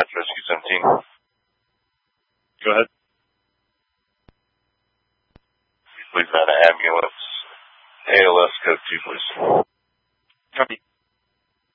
Dispatch Rescue 17. Go ahead. Please add an ambulance. ALS code 2, please. Copy.